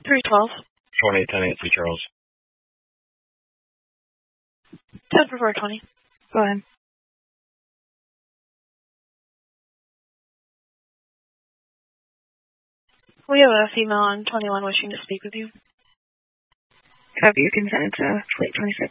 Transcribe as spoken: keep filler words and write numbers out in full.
three twelve. twenty, ten eight, see Charles. ten for four twenty. Go ahead. We have a female on twenty-one wishing to speak with you. Have you consented to late twenty-six?